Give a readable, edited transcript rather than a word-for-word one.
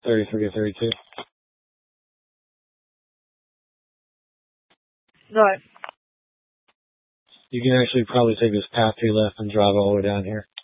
33 or 32. Right. You can actually probably take this path to your left and drive all the way down here.